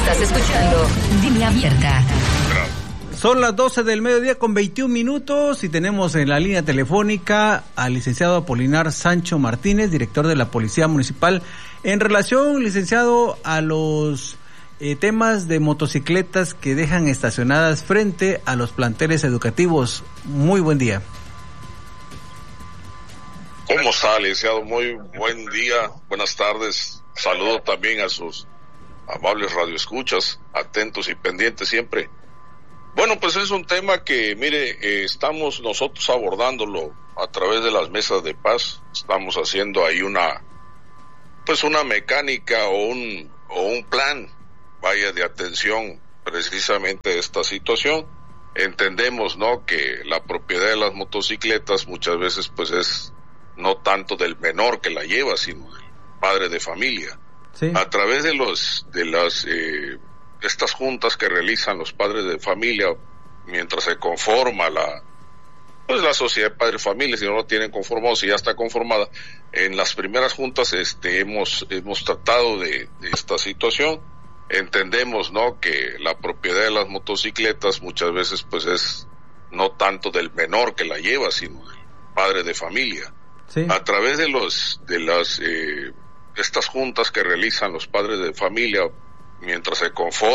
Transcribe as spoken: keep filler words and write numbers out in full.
Estás escuchando Línea Abierta. Son las doce del mediodía con veintiún minutos y tenemos en la línea telefónica al licenciado Apolinar Sancho Martínez, director de la Policía Municipal, en relación, licenciado, a los eh, temas de motocicletas que dejan estacionadas frente a los planteles educativos. Muy buen día. ¿Cómo está, licenciado? Muy buen día, buenas tardes. Saludo también a sus amables radioescuchas, atentos y pendientes siempre. Bueno, pues es un tema que, mire, eh, estamos nosotros abordándolo a través de las mesas de paz. Estamos haciendo ahí una, pues una mecánica o un, o un plan, vaya, de atención precisamente a esta situación. Entendemos, ¿no?, que la propiedad de las motocicletas muchas veces, pues, es no tanto del menor que la lleva, sino del padre de familia. Sí. A través de los, de las, eh, estas juntas que realizan los padres de familia, mientras se conforma la, pues la sociedad de padres de familia, si no lo tienen conformado, si ya está conformada, en las primeras juntas, este, hemos, hemos tratado de, de esta situación. Entendemos, ¿no?, que la propiedad de las motocicletas muchas veces, pues, es no tanto del menor que la lleva, sino del padre de familia. Sí. A través de los, de las, eh, estas juntas que realizan los padres de familia, mientras se conforma